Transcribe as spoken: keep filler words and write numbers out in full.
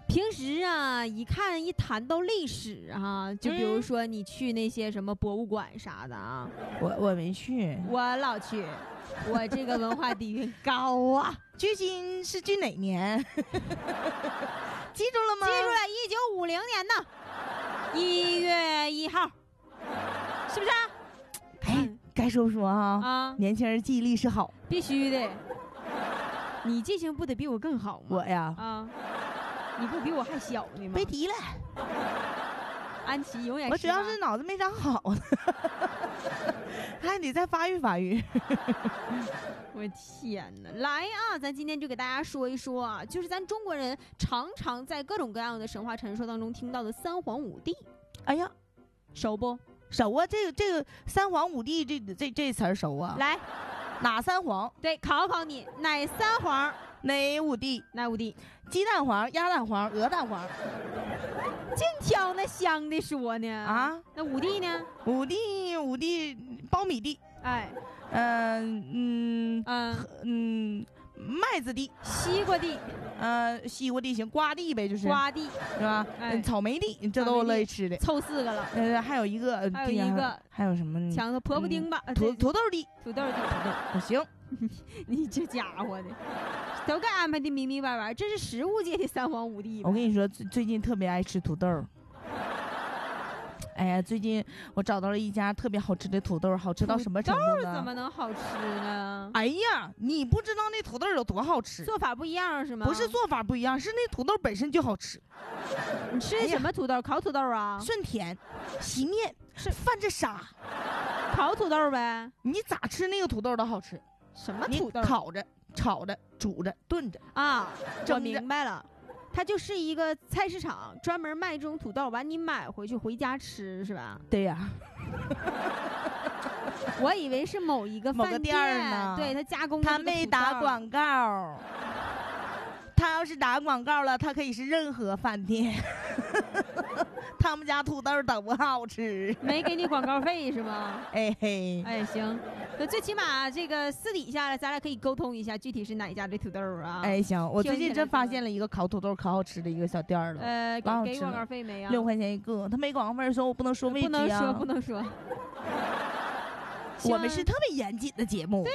平时啊，一看一谈到历史啊，就比如说你去那些什么博物馆啥的啊， 我我没去， 我老去，我这个文化底蕴高啊。 距今是距哪年？记住了吗？ 记住了，一九五零年的一月一号，是不是？ 哎，该说不说啊， 啊， 年轻人记忆力是好， 必须的。你记性不得比我更好吗？ 我呀， 啊，你不比我还小呢吗？ 别提了， 安琪永远。 我主要是脑子没长好，还得再发育发育。 我天哪！来啊，咱今天就给大家说一说啊，就是咱中国人常常在各种各样的神话传说当中听到的三皇五帝。 哎呀， 熟不？ 熟啊！这个这个三皇五帝这这这词儿熟啊！ 来， 哪三皇？ 对，考考你，哪三皇？ 哪五帝？ 哪五帝？ 鸡蛋黄、鸭蛋黄、鹅蛋黄。 净挑那香的说呢啊？ 那五帝呢？ 五帝五帝苞米地， 哎， 嗯嗯嗯嗯，麦子地、 西瓜地， 呃，西瓜地行，瓜地呗，就是瓜地是吧？ 哎， 草莓地，这都乐意吃的， 凑四个了。 呃，还有一个， 还有一个， 还有什么？ 抢个婆婆丁吧， 土土豆地， 土豆地， 不行， 你这家伙的，都给安排的明明白白，这是食物界的三皇五帝。 我跟你说，最最近特别爱吃土豆。哎呀，最近我找到了一家特别好吃的土豆，好吃到什么程度呢？ 怎么能好吃呢？ 哎呀，你不知道那土豆有多好吃， 做法不一样是吗？ 不是做法不一样，是那土豆本身就好吃。 你吃的什么土豆？烤土豆啊？ 顺甜，洗面是泛着沙， 烤土豆呗。 你咋吃那个土豆都好吃？ 什么土豆？ 烤着、炒着、煮着、炖着啊！我明白了。它就是一个菜市场专门卖这种土豆，完你买回去回家吃是吧？ 对呀。 我以为是某一个饭某个店呢， 对他加工的。 他没打广告，他要是打广告了，他可以是任何饭店。他们家土豆都不好吃， 没给你广告费是吗？ 哎嘿， 哎行，那最起码这个私底下咱俩可以沟通一下，具体是哪一家的土豆啊？ 哎行，我最近真发现了一个烤土豆可好吃的一个小店了。 呃，给给广告费没啊？ 六块钱一个，他没广告费，说我不能说位置啊，不能说不能说。 我们是特别严谨的节目。